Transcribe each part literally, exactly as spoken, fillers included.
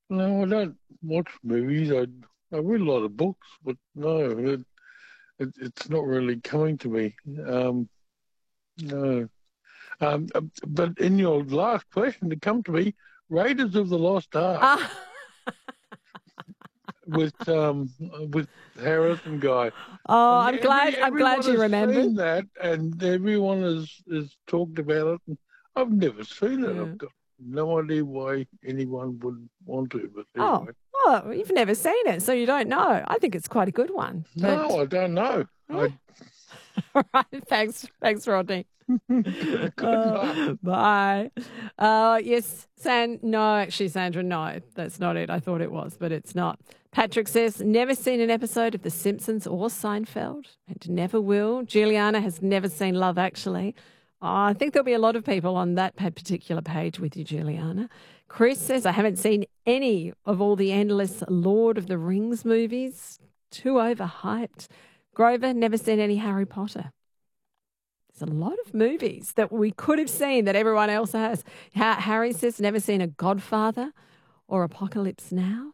No, I don't watch movies. I I read a lot of books, but no, it, it it's not really coming to me. Um, no. Um, uh, but in your last question, to come to me, Raiders of the Lost Ark Ah, with um with Harrison guy, oh, and I'm glad. every I'm glad everyone you has remembered. seen that, and everyone has has talked about it. And I've never seen it. Yeah. I've got no idea why anyone would want to, but Oh, anyway. well, you've never seen it, so you don't know. I think it's quite a good one. But No, I don't know. yeah. I All right, thanks, thanks, Rodney. good luck. Uh, bye. Uh, yes, San. No, actually, Sandra, no, that's not it. I thought it was, but it's not. Patrick says, never seen an episode of The Simpsons or Seinfeld, and never will. Juliana has never seen Love Actually. Oh, I think there'll be a lot of people on that pa- particular page with you, Juliana. Chris says, I haven't seen any of all the endless Lord of the Rings movies. Too overhyped. Grover, never seen any Harry Potter. There's a lot of movies that we could have seen that everyone else has. Ha- Harry says, never seen a Godfather or Apocalypse Now.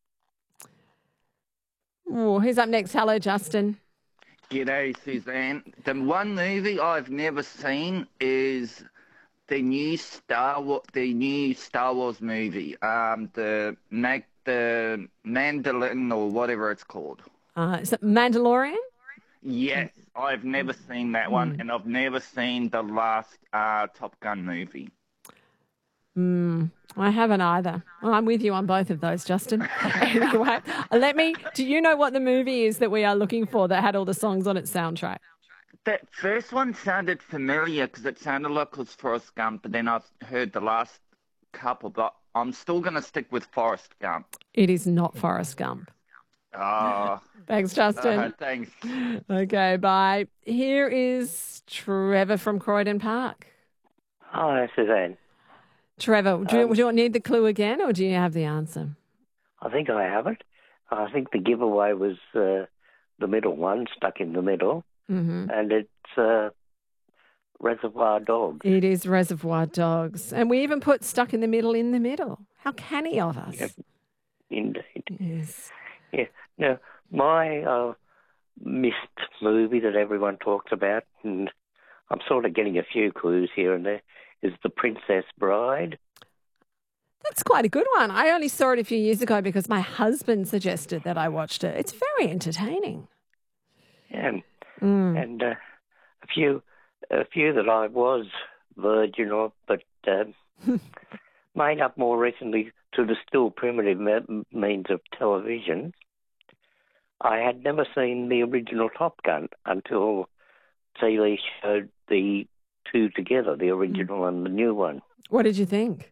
Oh, who's up next? Hello, Justin. G'day, Suzanne. The one movie I've never seen is the new Star Wars, the new Star Wars movie, um, the Mag, the Mandolin or whatever it's called. Uh, is it Mandalorian? Yes, I've never seen that one, Mm. and I've never seen the last uh, Top Gun movie. Mm, I haven't either. Well, I'm with you on both of those, Justin. Anyway, let me. Do you know what the movie is that we are looking for that had all the songs on its soundtrack? That first one sounded familiar because it sounded like it was Forrest Gump, but then I've heard the last couple, but I'm still going to stick with Forrest Gump. It is not Forrest Gump. Oh, Thanks, Justin. uh, thanks. Okay, bye. Here is Trevor from Croydon Park. Hi, Suzanne. Trevor, do you, Um, do you need the clue again or do you have the answer? I think I have it. I think the giveaway was uh, the middle one, stuck in the middle, Mm-hmm. and it's uh, Reservoir Dogs. It is Reservoir Dogs. And we even put Stuck in the Middle in the middle. How canny of us. Yep. Indeed. Yes. Yeah. Now, my uh, missed movie that everyone talks about, and I'm sort of getting a few clues here and there, is The Princess Bride. That's quite a good one. I only saw it a few years ago because my husband suggested that I watched it. It's very entertaining. Yeah. Mm. And uh, a few, a few that I was virgin of, but um, made up more recently to the still primitive me- means of television. I had never seen the original Top Gun until T V showed the two together, the original mm. and the new one. What did you think?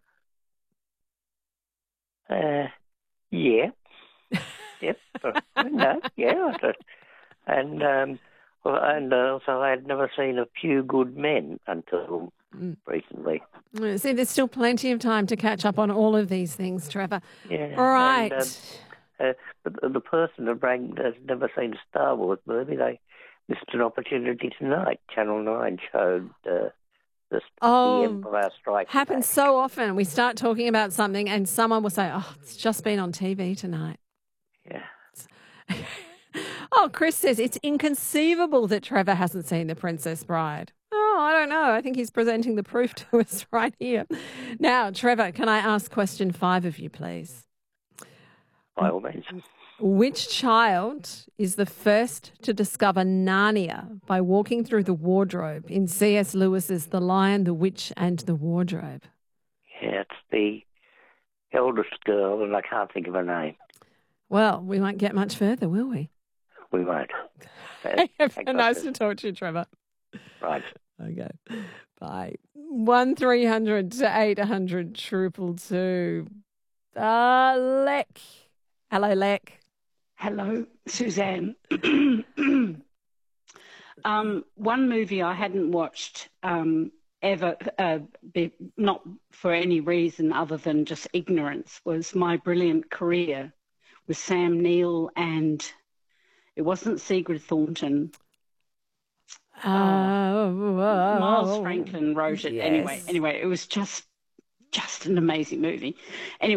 Uh, yeah. Yep. No, yeah. And um, well, and also I had never seen A Few Good Men until mm. recently. See, there's still plenty of time to catch up on all of these things, Trevor. Yeah. All right. And, uh, uh, the, the person that rang has never seen a Star Wars movie. They missed an opportunity tonight. Channel nine showed uh, the, oh, the Empire Strikes happens Back. so often. We start talking about something and someone will say, oh, it's just been on T V tonight. Yeah. Oh, Chris says it's inconceivable that Trevor hasn't seen The Princess Bride. Oh, I don't know. I think he's presenting the proof to us right here. Now, Trevor, can I ask question five of you, please? By all means. Which child is the first to discover Narnia by walking through the wardrobe in C S Lewis's The Lion, the Witch and the Wardrobe? Yeah, it's the eldest girl, and I can't think of her name. Well, we won't get much further, will we? We won't. Nice to talk to you, Trevor. Right. Okay. Bye. One three hundred to eight hundred triple two. Uh, Lek. Hello, Lek. Hello, Suzanne. um, one movie I hadn't watched um, ever, uh, be, not for any reason other than just ignorance, was My Brilliant Career with Sam Neill, and it wasn't Sigrid Thornton. Oh, uh, Miles Franklin wrote it. yes. Anyway, anyway, it was just just an amazing movie. Anyway.